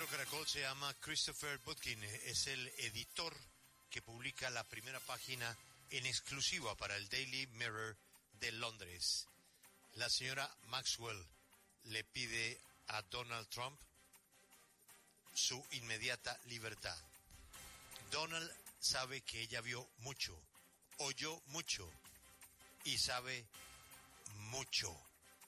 reportero Caracol se llama Christopher Butkin, es el editor que publica la primera página en exclusiva para el Daily Mirror de Londres. La señora Maxwell le pide a Donald Trump su inmediata libertad. Donald sabe que ella vio mucho, oyó mucho y sabe mucho.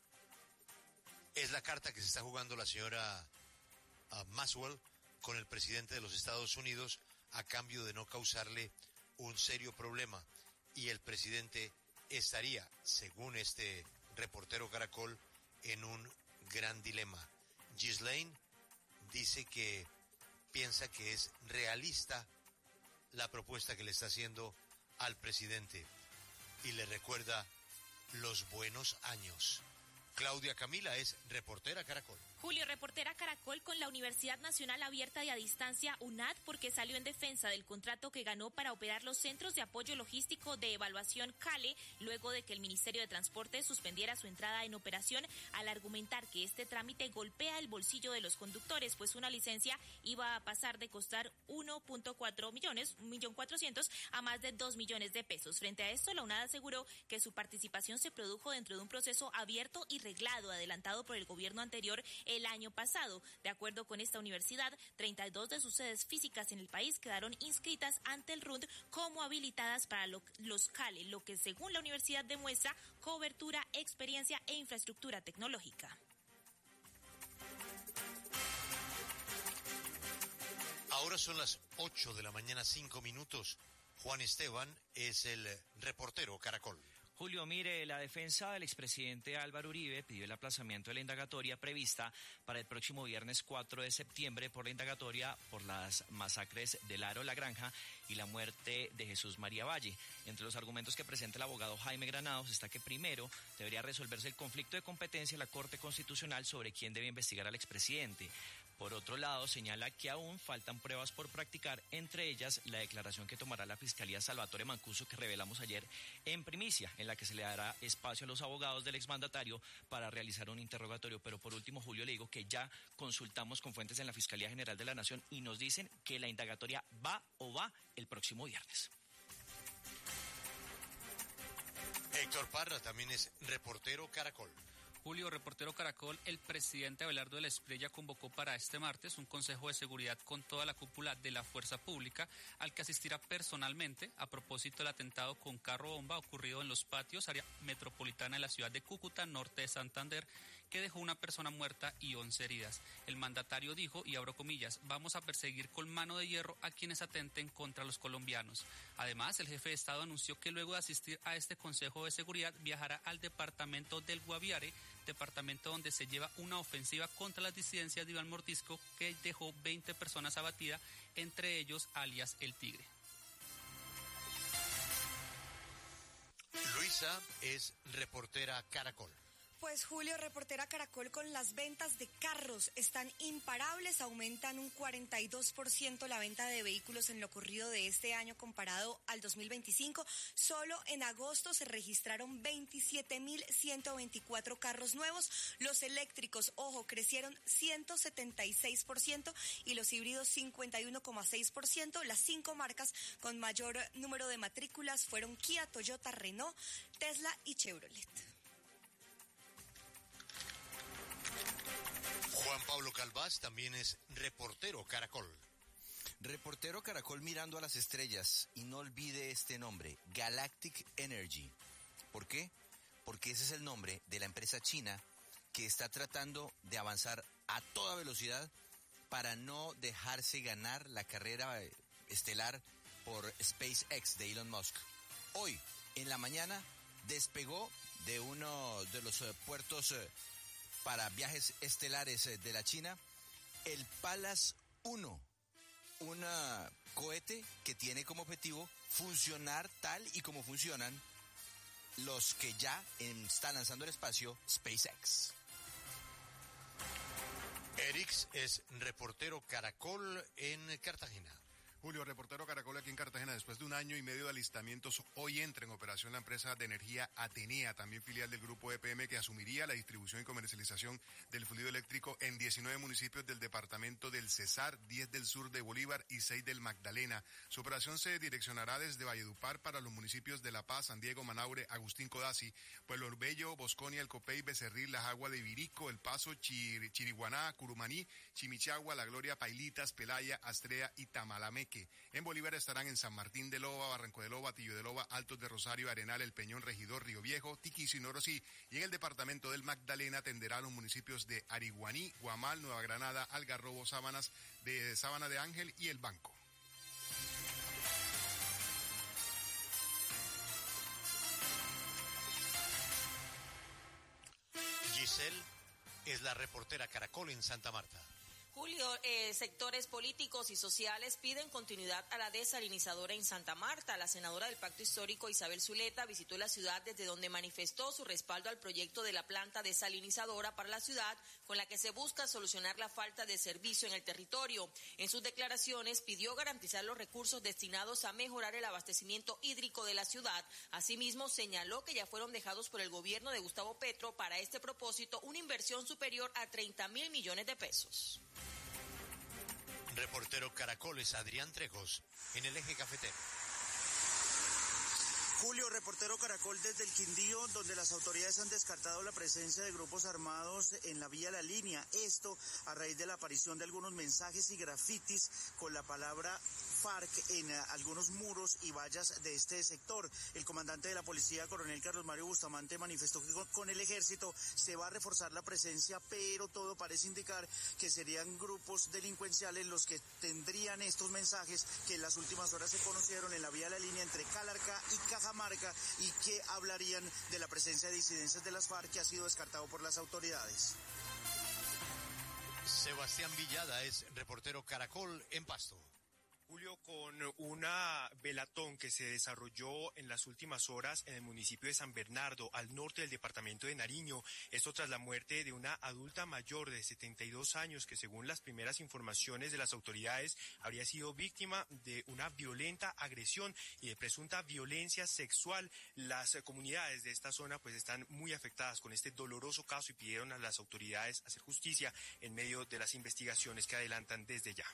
Es la carta que se está jugando la señora Maxwell con el presidente de los Estados Unidos a cambio de no causarle un serio problema. Y el presidente estaría, según este reportero Caracol, en un gran dilema. Ghislaine dice que piensa que es realista la propuesta que le está haciendo al presidente y le recuerda los buenos años. Claudia Camila es reportera Caracol. Julio, reportera Caracol con la Universidad Nacional Abierta y a Distancia UNAD, porque salió en defensa del contrato que ganó para operar los Centros de Apoyo Logístico de Evaluación CALE, luego de que el Ministerio de Transporte suspendiera su entrada en operación al argumentar que este trámite golpea el bolsillo de los conductores, pues una licencia iba a pasar de costar 1.4 millones, 1.400.000 a más de 2 millones de pesos. Frente a esto, la UNAD aseguró que su participación se produjo dentro de un proceso abierto y reglado adelantado por el gobierno anterior el año pasado. De acuerdo con esta universidad, 32 de sus sedes físicas en el país quedaron inscritas ante el RUND como habilitadas para los CALE, lo que según la universidad demuestra cobertura, experiencia e infraestructura tecnológica. Ahora son las 8 de la mañana, 5 minutos. Juan Esteban es el reportero Caracol. Julio, mire, la defensa del expresidente Álvaro Uribe pidió el aplazamiento de la indagatoria prevista para el próximo viernes 4 de septiembre por la indagatoria por las masacres del Aro La Granja y la muerte de Jesús María Valle. Entre los argumentos que presenta el abogado Jaime Granados está que primero debería resolverse el conflicto de competencia en la Corte Constitucional sobre quién debe investigar al expresidente. Por otro lado, señala que aún faltan pruebas por practicar, entre ellas la declaración que tomará la Fiscalía Salvatore Mancuso, que revelamos ayer en primicia, en la que se le dará espacio a los abogados del exmandatario para realizar un interrogatorio. Pero por último, Julio, le digo que ya consultamos con fuentes en la Fiscalía General de la Nación y nos dicen que la indagatoria va el próximo viernes. Héctor Parra también es reportero Caracol. Julio, reportero Caracol, el presidente Abelardo de la Espriella convocó para este martes un consejo de seguridad con toda la cúpula de la fuerza pública, al que asistirá personalmente a propósito del atentado con carro bomba ocurrido en los patios, área metropolitana de la ciudad de Cúcuta, norte de Santander, que dejó una persona muerta y 11 heridas. El mandatario dijo, y abro comillas, vamos a perseguir con mano de hierro a quienes atenten contra los colombianos. Además, el jefe de Estado anunció que luego de asistir a este consejo de seguridad viajará al departamento del Guaviare, departamento donde se lleva una ofensiva contra las disidencias de Iván Mordisco que dejó 20 personas abatidas, entre ellos alias El Tigre. Luisa es reportera Caracol. Pues Julio, reportera Caracol, con las ventas de carros están imparables, aumentan un 42% la venta de vehículos en lo corrido de este año comparado al 2025. Solo en agosto se registraron 27.124 carros nuevos. Los eléctricos, ojo, crecieron 176% y los híbridos 51,6%. Las 5 marcas con mayor número de matrículas fueron Kia, Toyota, Renault, Tesla y Chevrolet. Juan Pablo Calvás también es reportero Caracol. Reportero Caracol mirando a las estrellas, y no olvide este nombre, Galactic Energy. ¿Por qué? Porque ese es el nombre de la empresa china que está tratando de avanzar a toda velocidad para no dejarse ganar la carrera estelar por SpaceX de Elon Musk. Hoy, en la mañana, despegó de uno de los puertos para viajes estelares de la China, el Pallas 1, un cohete que tiene como objetivo funcionar tal y como funcionan los que ya están lanzando al espacio SpaceX. Erix es reportero Caracol en Cartagena. Julio, reportero Caracol aquí en Cartagena. Después de un año y medio de alistamientos, hoy entra en operación la empresa de energía Atenea, también filial del grupo EPM, que asumiría la distribución y comercialización del fluido eléctrico en 19 municipios del departamento del Cesar, 10 del sur de Bolívar y 6 del Magdalena. Su operación se direccionará desde Valledupar para los municipios de La Paz, San Diego, Manaure, Agustín Codazzi, Pueblo Bello, Bosconia, El Copey, Becerril, La Jagua de Ibirico, El Paso, Chiriguaná, Curumaní, Chimichagua, La Gloria, Pailitas, Pelaya, Astrea y Tamalameque. En Bolívar estarán en San Martín de Loba, Barranco de Loba, Tillo de Loba, Altos de Rosario, Arenal, El Peñón, Regidor, Río Viejo, Tiquicio y Norosí. Y en el departamento del Magdalena atenderá a los municipios de Ariguaní, Guamal, Nueva Granada, Algarrobo, Sabana de Ángel y El Banco. Giselle es la reportera Caracol en Santa Marta. Julio, sectores políticos y sociales piden continuidad a la desalinizadora en Santa Marta. La senadora del Pacto Histórico, Isabel Zuleta, visitó la ciudad desde donde manifestó su respaldo al proyecto de la planta desalinizadora para la ciudad, con la que se busca solucionar la falta de servicio en el territorio. En sus declaraciones pidió garantizar los recursos destinados a mejorar el abastecimiento hídrico de la ciudad. Asimismo, señaló que ya fueron dejados por el gobierno de Gustavo Petro para este propósito una inversión superior a 30.000 millones de pesos. Reportero Caracol es Adrián Trejos en el eje cafetero. Julio, reportero Caracol desde el Quindío, donde las autoridades han descartado la presencia de grupos armados en la vía La Línea. Esto a raíz de la aparición de algunos mensajes y grafitis con la palabra FARC en algunos muros y vallas de este sector. El comandante de la policía, coronel Carlos Mario Bustamante, manifestó que con el ejército se va a reforzar la presencia, pero todo parece indicar que serían grupos delincuenciales los que tendrían estos mensajes que en las últimas horas se conocieron en la vía La Línea entre Calarcá y Cajamarca y que hablarían de la presencia de disidencias de las FARC, que ha sido descartado por las autoridades. Sebastián Villada es reportero Caracol en Pasto. Julio, con una velatón que se desarrolló en las últimas horas en el municipio de San Bernardo, al norte del departamento de Nariño, esto tras la muerte de una adulta mayor de 72 años que, según las primeras informaciones de las autoridades, habría sido víctima de una violenta agresión y de presunta violencia sexual. Las comunidades de esta zona pues están muy afectadas con este doloroso caso y pidieron a las autoridades hacer justicia en medio de las investigaciones que adelantan desde ya.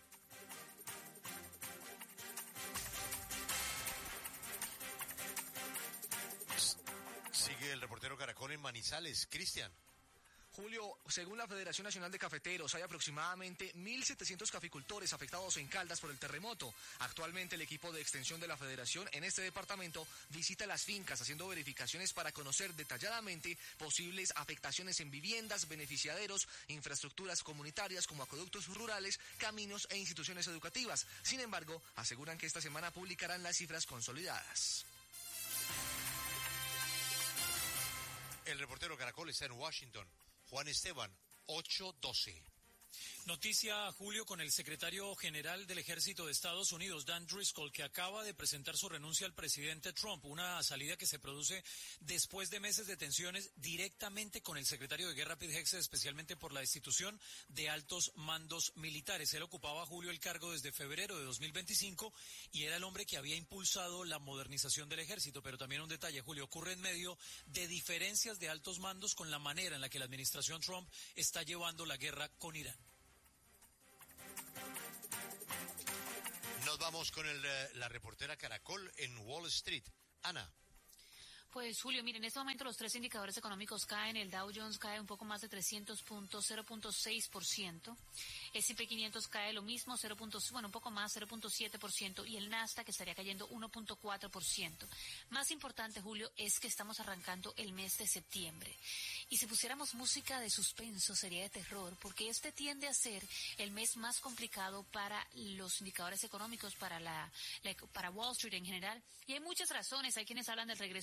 Sigue el reportero Caracol en Manizales. Cristian. Julio, según la Federación Nacional de Cafeteros, hay aproximadamente 1.700 caficultores afectados en Caldas por el terremoto. Actualmente el equipo de extensión de la Federación en este departamento visita las fincas haciendo verificaciones para conocer detalladamente posibles afectaciones en viviendas, beneficiaderos, infraestructuras comunitarias como acueductos rurales, caminos e instituciones educativas. Sin embargo, aseguran que esta semana publicarán las cifras consolidadas. El reportero Caracol está en Washington. Juan Esteban, 8:12. Noticia, Julio, con el secretario general del Ejército de Estados Unidos, Dan Driscoll, que acaba de presentar su renuncia al presidente Trump, una salida que se produce después de meses de tensiones directamente con el secretario de Guerra, Pete Hegseth, especialmente por la destitución de altos mandos militares. Él ocupaba, Julio, el cargo desde febrero de 2025 y era el hombre que había impulsado la modernización del ejército. Pero también un detalle, Julio, ocurre en medio de diferencias de altos mandos con la manera en la que la administración Trump está llevando la guerra con Irán. Nos vamos con la reportera Caracol en Wall Street. Ana. Pues Julio, miren, en este momento los tres indicadores económicos caen. El Dow Jones cae un poco más de 300 puntos, 0.6%. S&P 500 cae lo mismo, un poco más, 0.7%. Y el Nasdaq estaría cayendo 1.4%. Más importante, Julio, es que estamos arrancando el mes de septiembre. Y si pusiéramos música de suspenso, sería de terror, porque este tiende a ser el mes más complicado para los indicadores económicos, para Wall Street en general. Y hay muchas razones. Hay quienes hablan del regreso a casa,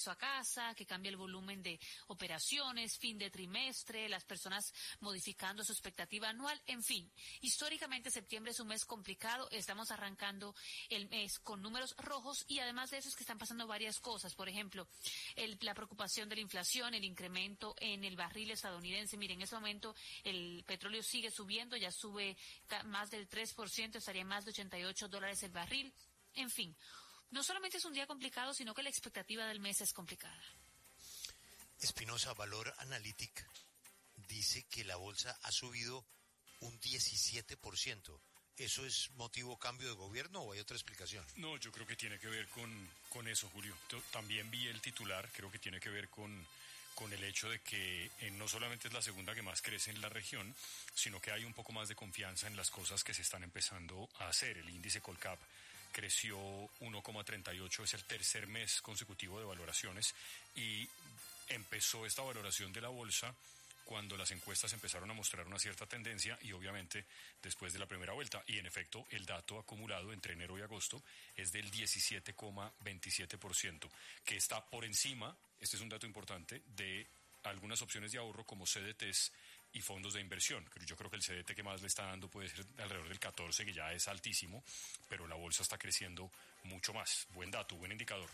casa, que cambia el volumen de operaciones, fin de trimestre, las personas modificando su expectativa anual, en fin. Históricamente septiembre es un mes complicado, estamos arrancando el mes con números rojos y además de eso es que están pasando varias cosas. Por ejemplo, la preocupación de la inflación, el incremento en el barril estadounidense. Miren, en ese momento el petróleo sigue subiendo, ya sube más del 3%, estaría más de $88 el barril. En fin, no solamente es un día complicado, sino que la expectativa del mes es complicada. Espinosa, Valor Analytic dice que la bolsa ha subido un 17%. ¿Eso es motivo cambio de gobierno o hay otra explicación? No, yo creo que tiene que ver con eso, Julio. También vi el titular, creo que tiene que ver con el hecho de que no solamente es la segunda que más crece en la región, sino que hay un poco más de confianza en las cosas que se están empezando a hacer. El índice Colcap creció 1,38, es el tercer mes consecutivo de valoraciones y empezó esta valoración de la bolsa cuando las encuestas empezaron a mostrar una cierta tendencia y obviamente después de la primera vuelta. Y en efecto, el dato acumulado entre enero y agosto es del 17,27%, que está por encima, este es un dato importante, de algunas opciones de ahorro como CDTs y fondos de inversión. Yo creo que el CDT que más le está dando puede ser alrededor del 14, que ya es altísimo, pero la bolsa está creciendo mucho más. Buen dato, buen indicador.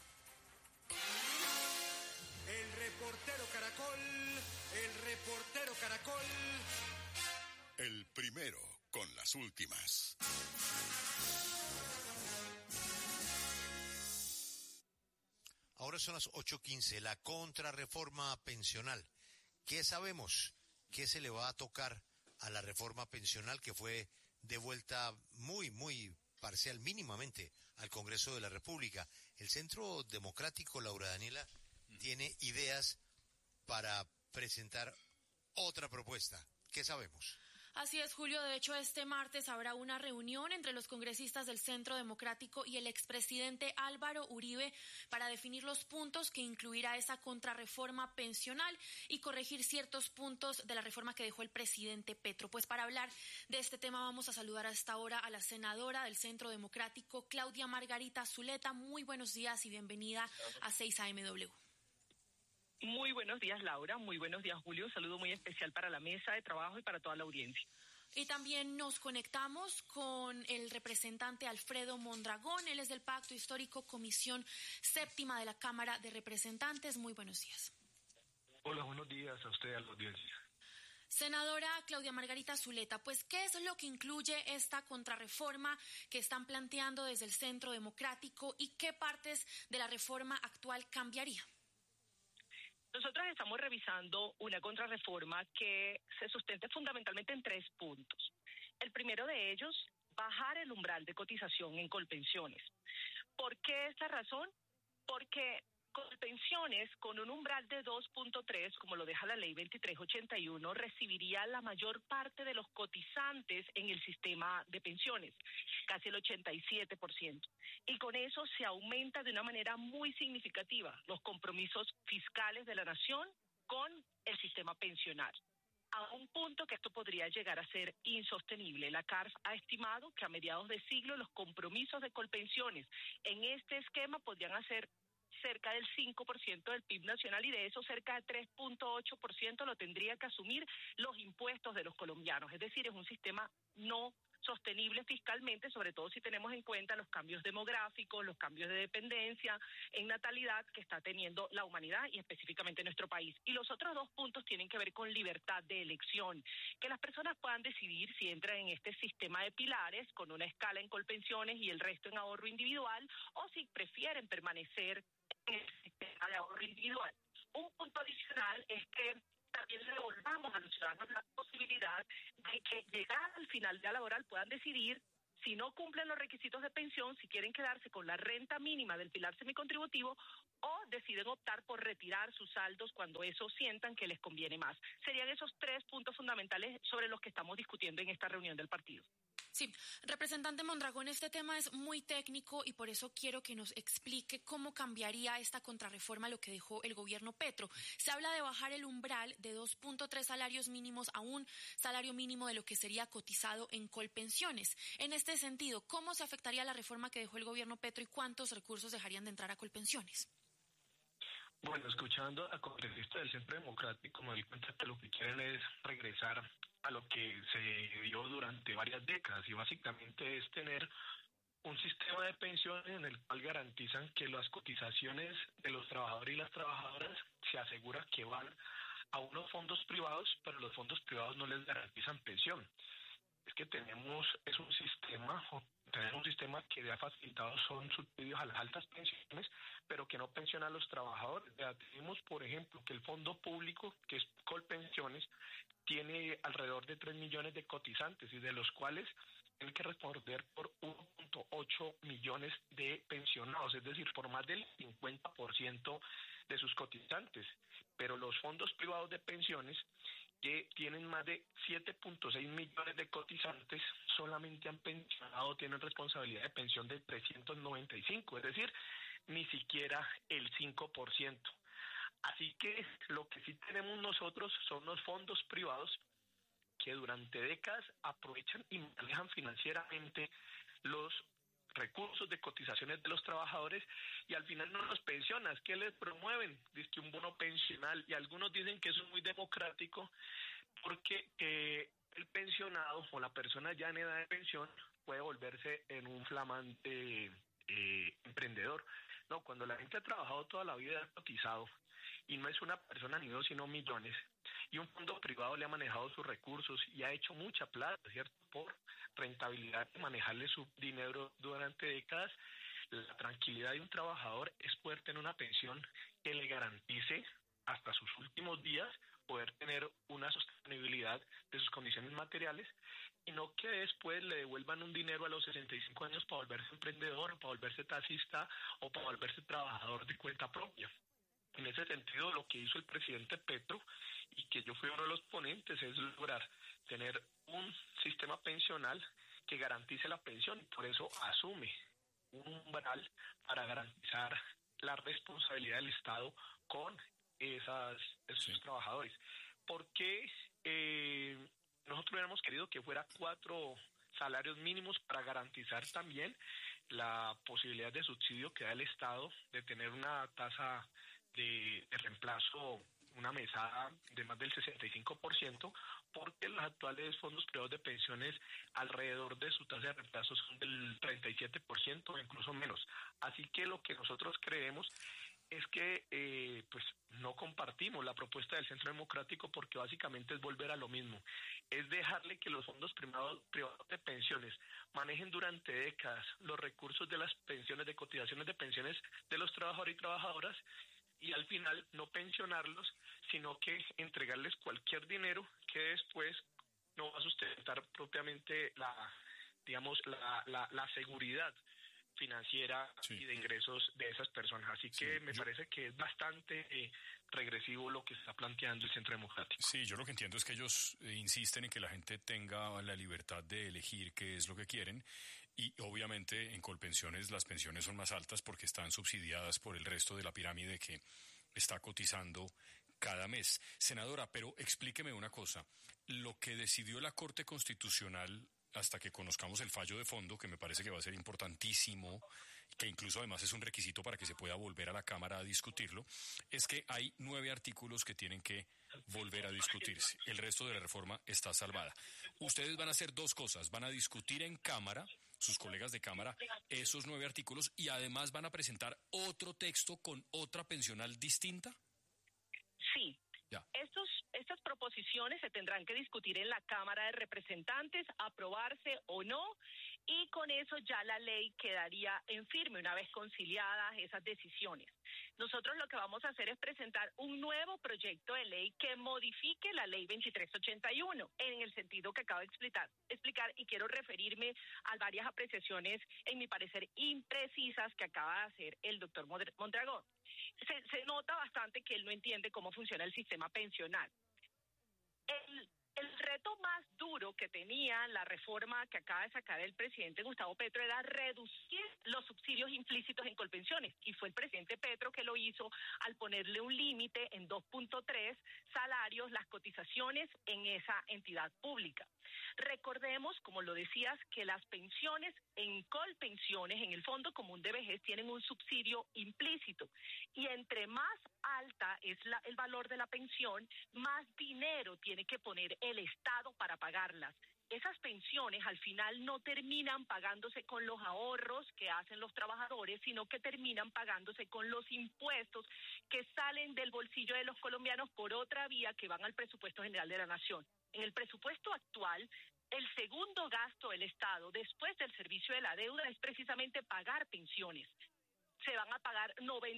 El reportero Caracol, el reportero Caracol. El primero con las últimas. Ahora son las 8:15, la contrarreforma pensional. ¿Qué sabemos? ¿Qué se le va a tocar a la reforma pensional que fue devuelta muy parcial, mínimamente, al Congreso de la República? El Centro Democrático, Laura Daniela, tiene ideas para presentar otra propuesta. ¿Qué sabemos? Así es, Julio. De hecho, este martes habrá una reunión entre los congresistas del Centro Democrático y el expresidente Álvaro Uribe para definir los puntos que incluirá esa contrarreforma pensional y corregir ciertos puntos de la reforma que dejó el presidente Petro. Pues para hablar de este tema vamos a saludar a esta hora a la senadora del Centro Democrático, Claudia Margarita Zuleta. Muy buenos días y bienvenida a 6am. Muy buenos días, Laura. Muy buenos días, Julio. Un saludo muy especial para la mesa de trabajo y para toda la audiencia. Y también nos conectamos con el representante Alfredo Mondragón. Él es del Pacto Histórico, Comisión Séptima de la Cámara de Representantes. Muy buenos días. Hola, buenos días a usted y a la audiencia. Senadora Claudia Margarita Zuleta, pues, ¿qué es lo que incluye esta contrarreforma que están planteando desde el Centro Democrático y qué partes de la reforma actual cambiaría? Nosotros estamos revisando una contrarreforma que se sustenta fundamentalmente en 3 puntos. El primero de ellos, bajar el umbral de cotización en Colpensiones. ¿Por qué esta razón? Porque Colpensiones, con un umbral de 2.3, como lo deja la ley 2381, recibiría la mayor parte de los cotizantes en el sistema de pensiones, casi el 87%. Y con eso se aumenta de una manera muy significativa los compromisos fiscales de la nación con el sistema pensional. A un punto que esto podría llegar a ser insostenible. La CARF ha estimado que a mediados de siglo los compromisos de Colpensiones en este esquema podrían hacer cerca del 5% del PIB nacional y de eso cerca del 3.8% lo tendría que asumir los impuestos de los colombianos. Es decir, es un sistema no sostenible fiscalmente, sobre todo si tenemos en cuenta los cambios demográficos, los cambios de dependencia en natalidad que está teniendo la humanidad y específicamente nuestro país. Y los otros 2 puntos tienen que ver con libertad de elección, que las personas puedan decidir si entran en este sistema de pilares con una escala en Colpensiones y el resto en ahorro individual o si prefieren permanecer en el sistema de ahorro individual. Un punto adicional es que también le devolvamos a los ciudadanos la posibilidad de que llegada al final día laboral puedan decidir si no cumplen los requisitos de pensión, si quieren quedarse con la renta mínima del pilar semicontributivo o deciden optar por retirar sus saldos cuando eso sientan que les conviene más. Serían esos 3 puntos fundamentales sobre los que estamos discutiendo en esta reunión del partido. Sí, representante Mondragón, este tema es muy técnico y por eso quiero que nos explique cómo cambiaría esta contrarreforma lo que dejó el gobierno Petro. Se habla de bajar el umbral de 2.3 salarios mínimos a un salario mínimo de lo que sería cotizado en Colpensiones. En este sentido, ¿cómo se afectaría la reforma que dejó el gobierno Petro y cuántos recursos dejarían de entrar a Colpensiones? Bueno, escuchando a congresistas del Centro Democrático, me doy cuenta que lo que quieren es regresar a lo que se dio durante varias décadas y básicamente es tener un sistema de pensiones en el cual garantizan que las cotizaciones de los trabajadores y las trabajadoras se asegura que van a unos fondos privados, pero los fondos privados no les garantizan pensión. Es que tenemos un sistema que ha facilitado son subsidios a las altas pensiones, pero que no pensiona a los trabajadores. Ya tenemos, por ejemplo, que el fondo público, que es Colpensiones, tiene alrededor de 3 millones de cotizantes y de los cuales tienen que responder por 1.8 millones de pensionados, es decir, por más del 50% de sus cotizantes. Pero los fondos privados de pensiones, que tienen más de 7.6 millones de cotizantes, solamente han pensionado, tienen responsabilidad de pensión de 395, es decir, ni siquiera el 5%. Así que lo que sí tenemos nosotros son los fondos privados que durante décadas aprovechan y manejan financieramente los recursos de cotizaciones de los trabajadores y al final no los pensionan. ¿Qué les promueven? Dice que un bono pensional, y algunos dicen que eso es muy democrático porque el pensionado o la persona ya en edad de pensión puede volverse en un flamante emprendedor. No, cuando la gente ha trabajado toda la vida, ha cotizado, y no es una persona ni dos, sino millones, y un fondo privado le ha manejado sus recursos y ha hecho mucha plata, ¿cierto?, por rentabilidad de manejarle su dinero durante décadas. La tranquilidad de un trabajador es poder tener una pensión que le garantice hasta sus últimos días poder tener una sostenibilidad de sus condiciones materiales y no que después le devuelvan un dinero a los 65 años para volverse emprendedor, para volverse taxista o para volverse trabajador de cuenta propia. En ese sentido, lo que hizo el presidente Petro, y que yo fui uno de los ponentes, es lograr tener un sistema pensional que garantice la pensión, y por eso asume un umbral para garantizar la responsabilidad del Estado con esos trabajadores. Porque nosotros hubiéramos querido que fuera 4 salarios mínimos para garantizar también la posibilidad de subsidio que da el Estado de tener una tasa de reemplazo, una mesada de más del 65%, porque los actuales fondos privados de pensiones alrededor de su tasa de reemplazo son del 37% o incluso menos. Así que lo que nosotros creemos es que pues no compartimos la propuesta del Centro Democrático, porque básicamente es volver a lo mismo, es dejarle que los fondos privados de pensiones manejen durante décadas los recursos de las pensiones, de cotizaciones de pensiones de los trabajadores y trabajadoras, y al final no pensionarlos, sino que entregarles cualquier dinero que después no va a sustentar propiamente la seguridad financiera y de ingresos de esas personas. Así que me parece que es bastante regresivo lo que está planteando el Centro Democrático. Sí, yo lo que entiendo es que ellos insisten en que la gente tenga la libertad de elegir qué es lo que quieren, y obviamente en Colpensiones las pensiones son más altas porque están subsidiadas por el resto de la pirámide que está cotizando cada mes. Senadora, pero explíqueme una cosa. Lo que decidió la Corte Constitucional, hasta que conozcamos el fallo de fondo, que me parece que va a ser importantísimo, que incluso además es un requisito para que se pueda volver a la Cámara a discutirlo, es que hay 9 artículos que tienen que volver a discutirse. El resto de la reforma está salvada. Ustedes van a hacer 2 cosas. Van a discutir en Cámara, sus colegas de Cámara, esos 9 artículos, y además van a presentar otro texto con otra pensional distinta. Sí. Ya. Estas proposiciones se tendrán que discutir en la Cámara de Representantes, aprobarse o no, y con eso ya la ley quedaría en firme una vez conciliadas esas decisiones. Nosotros lo que vamos a hacer es presentar un nuevo proyecto de ley que modifique la ley 2381 en el sentido que acabo de explicar, y quiero referirme a varias apreciaciones, en mi parecer, imprecisas que acaba de hacer el doctor Mondragón. Se nota bastante que él no entiende cómo funciona el sistema pensional. El reto más duro que tenía la reforma que acaba de sacar el presidente Gustavo Petro era reducir los subsidios implícitos en Colpensiones, y fue el presidente Petro que lo hizo al ponerle un límite en 2.3 salarios las cotizaciones en esa entidad pública. Recordemos, como lo decías, que las pensiones en Colpensiones, en el Fondo Común de Vejez, tienen un subsidio implícito. Y entre más alta es el valor de la pensión, más dinero tiene que poner el Estado para pagarlas. Esas pensiones al final no terminan pagándose con los ahorros que hacen los trabajadores, sino que terminan pagándose con los impuestos que salen del bolsillo de los colombianos por otra vía que van al presupuesto general de la Nación. En el presupuesto actual, el segundo gasto del Estado después del servicio de la deuda es precisamente pagar pensiones. Se van a pagar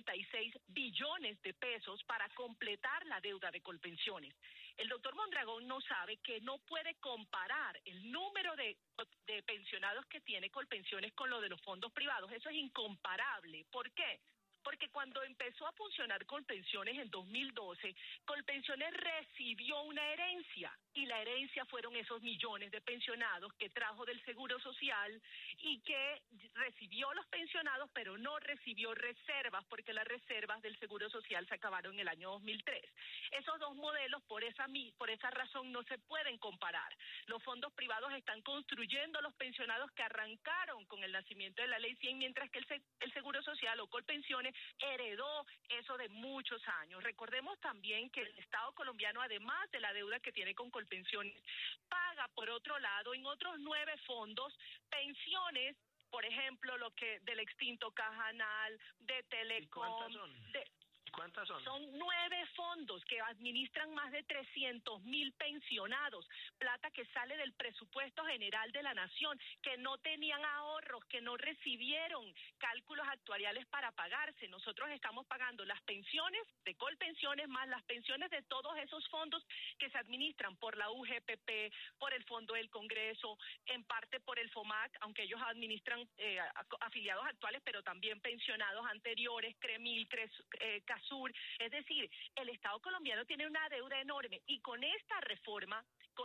96 billones de pesos para completar la deuda de Colpensiones. El doctor Mondragón no sabe que no puede comparar el número de pensionados que tiene Colpensiones con lo de los fondos privados. Eso es incomparable. ¿Por qué? Porque cuando empezó a funcionar Colpensiones en 2012, Colpensiones recibió una herencia, y la herencia fueron esos millones de pensionados que trajo del Seguro Social y que recibió los pensionados, pero no recibió reservas, porque las reservas del Seguro Social se acabaron en el año 2003. Esos dos modelos, por esa razón, no se pueden comparar. Los fondos privados están construyendo los pensionados que arrancaron con el nacimiento de la Ley 100, mientras que el Seguro Social o Colpensiones heredó eso de muchos años. Recordemos también que el Estado colombiano, además de la deuda que tiene con Colpensiones, paga por otro lado en otros 9 fondos pensiones, por ejemplo, lo que del extinto Cajanal, de Telecom. ¿Cuántas son? Son 9 fondos que administran más de 300.000 pensionados, plata que sale del presupuesto general de la Nación, que no tenían ahorros, que no recibieron cálculos actuariales para pagarse. Nosotros estamos pagando las pensiones de Colpensiones más las pensiones de todos esos fondos que se administran por la UGPP, por el Fondo del Congreso, en parte por el FOMAC, aunque ellos administran afiliados actuales, pero también pensionados anteriores, CREMIL, Sur. Es decir, el Estado colombiano tiene una deuda enorme, y con esta reforma,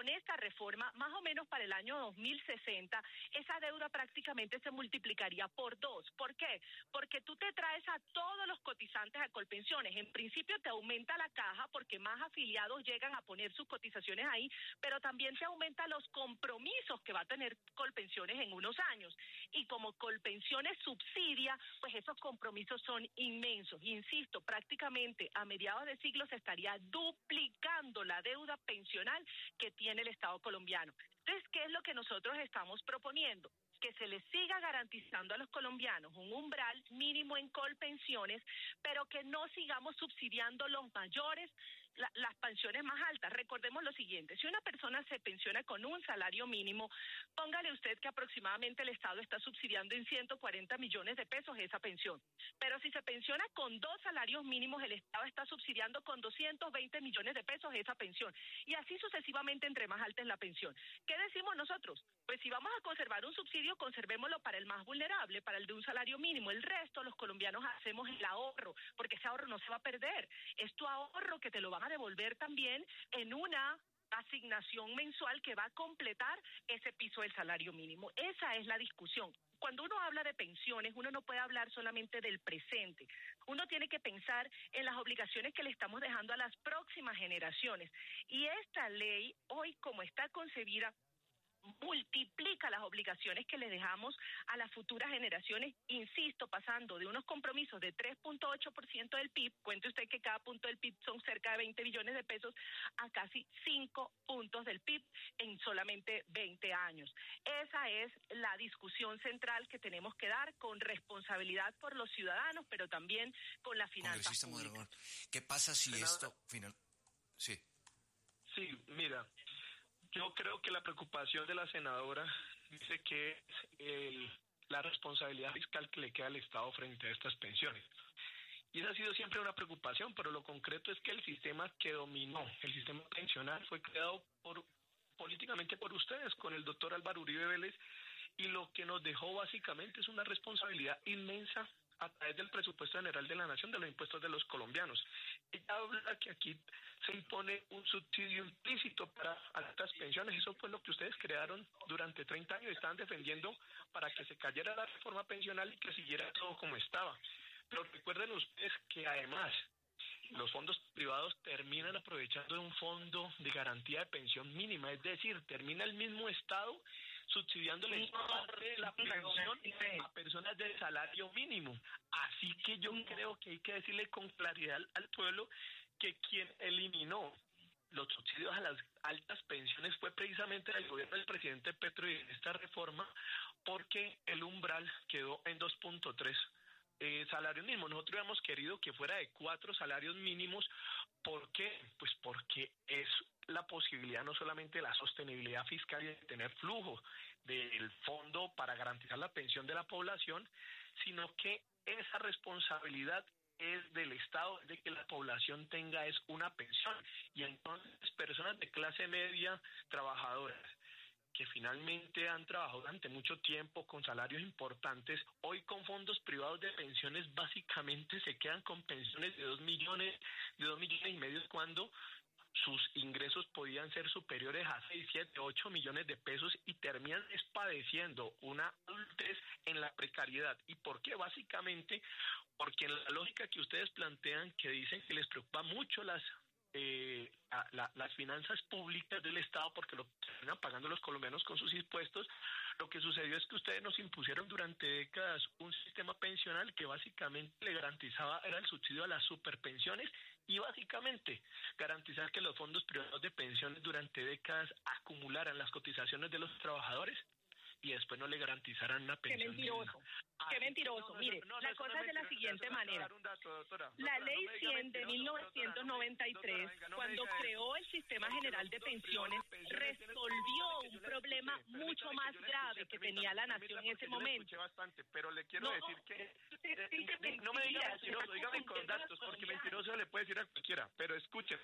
más o menos para el año 2060, esa deuda prácticamente se multiplicaría por 2. ¿Por qué? Porque tú te traes a todos los cotizantes a Colpensiones. En principio te aumenta la caja porque más afiliados llegan a poner sus cotizaciones ahí, pero también te aumenta los compromisos que va a tener Colpensiones en unos años. Y como Colpensiones subsidia, pues esos compromisos son inmensos. Insisto, prácticamente a mediados de siglo se estaría duplicando la deuda pensional que tiene el Estado colombiano. Entonces, ¿qué es lo que nosotros estamos proponiendo? Que se les siga garantizando a los colombianos un umbral mínimo en Colpensiones, pero que no sigamos subsidiando los mayores, las pensiones más altas. Recordemos lo siguiente: si una persona se pensiona con un salario mínimo, póngale usted que aproximadamente el Estado está subsidiando en 140 millones de pesos esa pensión. Pero si se pensiona con 2 salarios mínimos, el Estado está subsidiando con 220 millones de pesos esa pensión. Y así sucesivamente entre más alta es la pensión. ¿Qué decimos nosotros? Pues si vamos a conservar un subsidio, conservémoslo para el más vulnerable, para el de un salario mínimo. El resto, los colombianos hacemos el ahorro, porque ese ahorro no se va a perder. Es tu ahorro que te lo van a devolver también en una asignación mensual que va a completar ese piso del salario mínimo. Esa es la discusión. Cuando uno habla de pensiones, uno no puede hablar solamente del presente. Uno tiene que pensar en las obligaciones que le estamos dejando a las próximas generaciones. Y esta ley, hoy como está concebida, multiplica las obligaciones que le dejamos a las futuras generaciones, insisto, pasando de unos compromisos de 3.8% del PIB, cuente usted que cada punto del PIB son cerca de 20 billones de pesos, a casi 5 puntos del PIB en solamente 20 años. Esa es la discusión central que tenemos que dar, con responsabilidad por los ciudadanos, pero también con la finanza pública. Mondragón, ¿qué pasa si esto final? Sí. Sí, mira, yo creo que la preocupación de la senadora dice que es la responsabilidad fiscal que le queda al Estado frente a estas pensiones. Y esa ha sido siempre una preocupación, pero lo concreto es que el sistema que dominó, el sistema pensional, fue creado políticamente por ustedes, con el doctor Álvaro Uribe Vélez, y lo que nos dejó básicamente es una responsabilidad inmensa a través del presupuesto general de la Nación, de los impuestos de los colombianos. Ella habla que aquí se impone un subsidio implícito para altas pensiones. Eso fue lo que ustedes crearon durante 30 años, estaban defendiendo para que se cayera la reforma pensional y que siguiera todo como estaba. Pero recuerden ustedes que además los fondos privados terminan aprovechando de un fondo de garantía de pensión mínima, es decir, termina el mismo Estado subsidiándole parte de la pensión a personas de salario mínimo. Así que yo creo que hay que decirle con claridad al pueblo que quien eliminó los subsidios a las altas pensiones fue precisamente el gobierno del presidente Petro y en esta reforma, porque el umbral quedó en 2.3 salarios mínimos. Nosotros habíamos querido que fuera de 4 salarios mínimos. ¿Por qué? Pues porque es la posibilidad no solamente de la sostenibilidad fiscal y de tener flujo del fondo para garantizar la pensión de la población, sino que esa responsabilidad es del Estado, de que la población tenga una pensión. Y entonces personas de clase media, trabajadoras, que finalmente han trabajado durante mucho tiempo con salarios importantes, hoy con fondos privados de pensiones básicamente se quedan con pensiones de 2 millones y medio, cuando sus ingresos podían ser superiores a 6, 7, 8 millones de pesos, y terminan padeciendo una adultez en la precariedad. ¿Y por qué? Básicamente porque en la lógica que ustedes plantean, que dicen que les preocupa mucho las finanzas públicas del Estado, porque lo terminan pagando los colombianos con sus impuestos, lo que sucedió es que ustedes nos impusieron durante décadas un sistema pensional que básicamente le garantizaba, era el subsidio a las superpensiones, y básicamente garantizar que los fondos privados de pensiones durante décadas acumularan las cotizaciones de los trabajadores y después no le garantizaran una pensión. ¡Qué mentiroso! ¡Qué mentiroso! Mire, la cosa es de la siguiente manera. La Ley 100 de 1993, cuando creó el Sistema General de Pensiones, resolvió un problema mucho más grave que tenía la nación en ese momento. Pero le quiero decir que no me diga mentiroso, dígame con datos, porque mentiroso le puede decir a cualquiera, pero escuchen,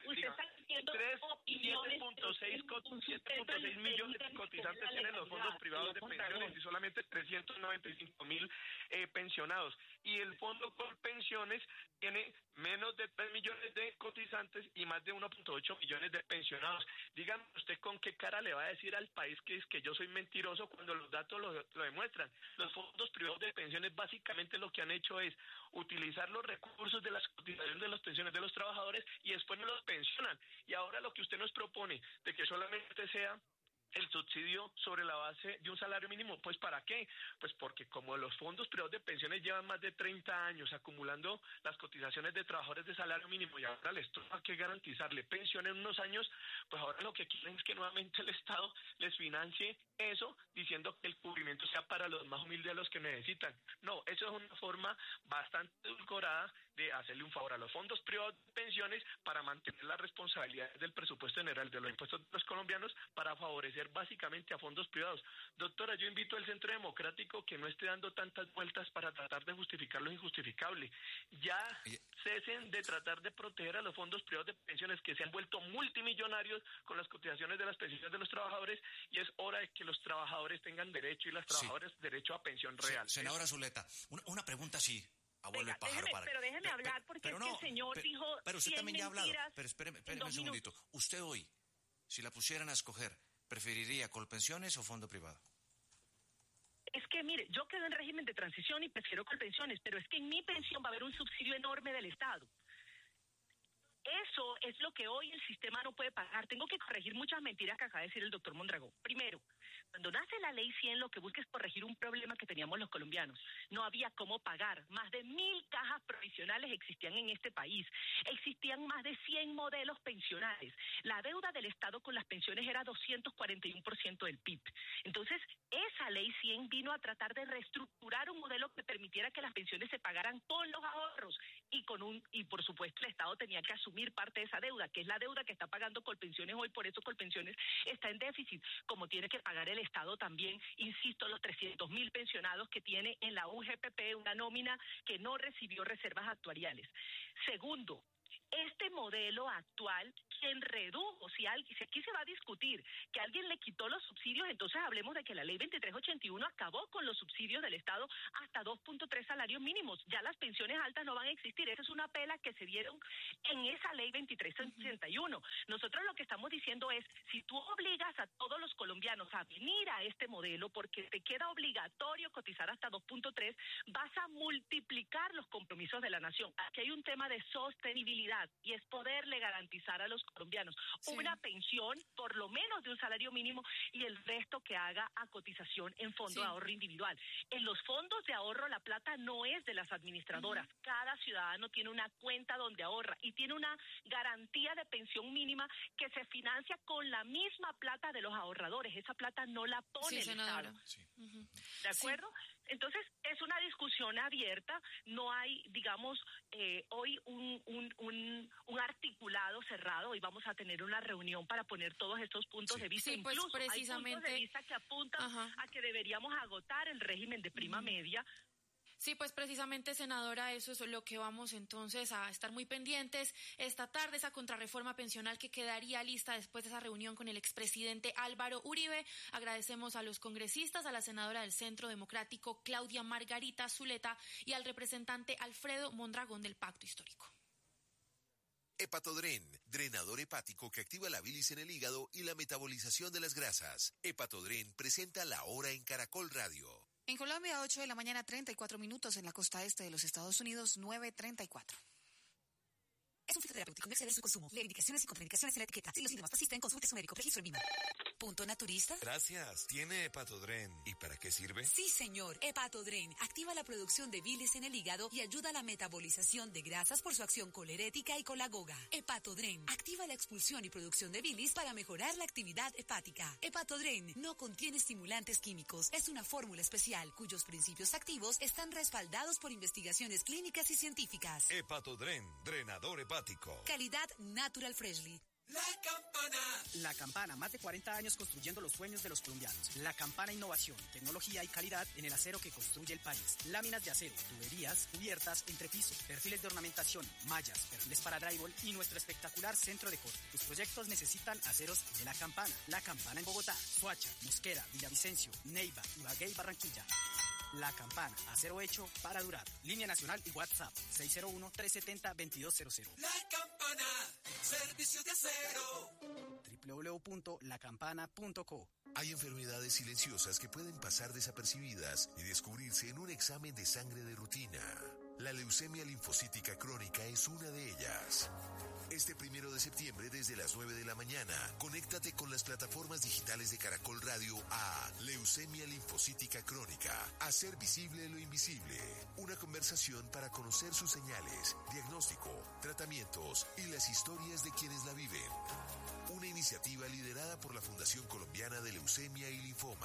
7.6 millones de cotizantes tienen los fondos privados de pensiones y solamente 395,000 pensionados, y el fondo Colpensiones tiene menos de 3 millones de cotizantes y más de 1.8 millones de pensionados. Dígame usted con qué cara le va a decir al país que yo soy mentiroso cuando los datos lo demuestran. Los fondos privados de pensiones básicamente lo que han hecho es utilizar los recursos de las cotizaciones de las pensiones de los trabajadores y después no los pensionan. Y ahora lo que usted nos propone de que solamente sea el subsidio sobre la base de un salario mínimo, ¿pues para qué? Pues porque como los fondos privados de pensiones llevan más de 30 años acumulando las cotizaciones de trabajadores de salario mínimo y ahora les toca que garantizarle pensión en unos años, pues ahora lo que quieren es que nuevamente el Estado les financie eso, diciendo que el cubrimiento sea para los más humildes, de los que necesitan. No, eso es una forma bastante edulcorada de hacerle un favor a los fondos privados de pensiones para mantener las responsabilidades del presupuesto general de los impuestos de los colombianos para favorecer básicamente a fondos privados. Doctora, yo invito al Centro Democrático que no esté dando tantas vueltas para tratar de justificar lo injustificable. Ya cesen de tratar de proteger a los fondos privados de pensiones que se han vuelto multimillonarios con las cotizaciones de las pensiones de los trabajadores, y es hora de que los trabajadores tengan derecho y las trabajadoras derecho a pensión real. Senadora Zuleta, una pregunta así. Abuelo pájaro, pero déjeme hablar porque es que el señor dijo pero usted también ya ha hablado. Pero espéreme un segundito. Minutos. Usted hoy, si la pusieran a escoger, ¿preferiría Colpensiones o fondo privado? Es que, mire, yo quedo en régimen de transición y prefiero Colpensiones, pero es que en mi pensión va a haber un subsidio enorme del Estado. Eso es lo que hoy el sistema no puede pagar. Tengo que corregir muchas mentiras que acaba de decir el doctor Mondragón. Primero, cuando nace la Ley 100, lo que busca es corregir un problema que teníamos los colombianos. No había cómo pagar. Más de 1.000 cajas provisionales existían en este país. Existían más de 100 modelos pensionales. La deuda del Estado con las pensiones era 241% del PIB. Entonces, esa Ley 100 vino a tratar de reestructurar un modelo que permitiera que las pensiones se pagaran con los ahorros y por supuesto el Estado tenía que asumir parte de esa deuda, que es la deuda que está pagando Colpensiones hoy. Por eso Colpensiones está en déficit, como tiene que pagar el Estado también, insisto, los 300.000 pensionados que tiene en la UGPP, una nómina que no recibió reservas actuariales. Segundo, este modelo actual, quien redujo, si aquí se va a discutir que alguien le quitó los subsidios, entonces hablemos de que la ley 2381 acabó con los subsidios del Estado hasta 2.3 salarios mínimos. Ya las pensiones altas no van a existir. Esa es una pela que se dieron en esa ley 2381. Nosotros lo que estamos diciendo es, si tú obligas a todos los colombianos a venir a este modelo porque te queda obligatorio cotizar hasta 2.3, vas a multiplicar los compromisos de la nación. Aquí hay un tema de sostenibilidad. dignidad y es poderle garantizar a los colombianos una pensión por lo menos de un salario mínimo y el resto que haga a cotización en fondo de ahorro individual. En los fondos de ahorro la plata no es de las administradoras. Cada ciudadano tiene una cuenta donde ahorra y tiene una garantía de pensión mínima que se financia con la misma plata de los ahorradores. Esa plata no la pone el Estado. ¿De acuerdo? Entonces, es una discusión abierta, no hay, digamos, hoy un articulado cerrado, hoy vamos a tener una reunión para poner todos estos puntos de vista, incluso pues precisamente, hay puntos de vista que apuntan a que deberíamos agotar el régimen de prima media. Sí, pues precisamente, senadora, eso es lo que vamos entonces a estar muy pendientes esta tarde, esa contrarreforma pensional que quedaría lista después de esa reunión con el expresidente Álvaro Uribe. Agradecemos a los congresistas, a la senadora del Centro Democrático Claudia Margarita Zuleta y al representante Alfredo Mondragón del Pacto Histórico. Hepatodren, drenador hepático que activa la bilis en el hígado y la metabolización de las grasas. Hepatodren presenta La Hora en Caracol Radio. En Colombia, 8 de la mañana, 34 minutos. En la costa este de los Estados Unidos, 9:34. Es un fitoterapéutico, no exceder su consumo. Lee indicaciones y contraindicaciones en la etiqueta. Si los síntomas persisten, consulte a su médico. Registro en VIMA. ¿Punto naturista? Gracias. ¿Tiene Hepatodren? ¿Y para qué sirve? Sí, señor. Hepatodren activa la producción de bilis en el hígado y ayuda a la metabolización de grasas por su acción colerética y colagoga. Hepatodren activa la expulsión y producción de bilis para mejorar la actividad hepática. Hepatodren no contiene estimulantes químicos. Es una fórmula especial cuyos principios activos están respaldados por investigaciones clínicas y científicas. Hepatodren, drenador hepático. Calidad Natural Freshly. La Campana. La Campana, más de 40 años construyendo los sueños de los colombianos. La Campana, innovación, tecnología y calidad en el acero que construye el país. Láminas de acero, tuberías, cubiertas, entrepiso, perfiles de ornamentación, mallas, perfiles para drywall y nuestro espectacular centro de corte. Tus proyectos necesitan aceros de La Campana. La Campana en Bogotá, Soacha, Mosquera, Villavicencio, Neiva, Ibagué y Barranquilla. La Campana, acero hecho para durar. Línea nacional y WhatsApp 601-370-2200. La Campana, servicios de acero. www.lacampana.co. Hay enfermedades silenciosas que pueden pasar desapercibidas y descubrirse en un examen de sangre de rutina. La leucemia linfocítica crónica es una de ellas. Este 1 de septiembre desde las 9 de la mañana, conéctate con las plataformas digitales de Caracol Radio a Leucemia Linfocítica Crónica. Hacer visible lo invisible. Una conversación para conocer sus señales, diagnóstico, tratamientos y las historias de quienes la viven. Una iniciativa liderada por la Fundación Colombiana de Leucemia y Linfoma.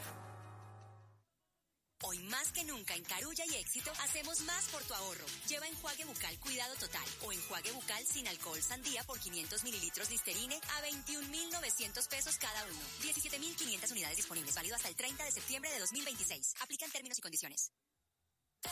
Hoy más que nunca en Carulla y Éxito hacemos más por tu ahorro. Lleva enjuague bucal Cuidado Total o enjuague bucal sin alcohol Sandía por 500 mililitros Listerine a 21.900 pesos cada uno. 17.500 unidades disponibles, válido hasta el 30 de septiembre de 2026. Aplican términos y condiciones.